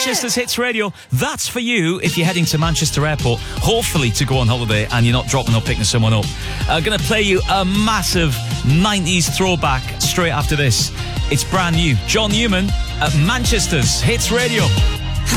Manchester's Hits Radio. That's for you if you're heading to Manchester Airport, hopefully to go on holiday and you're not dropping or picking someone up. Going to play you a massive 90s throwback straight after this. It's brand new. John Newman at Manchester's Hits Radio.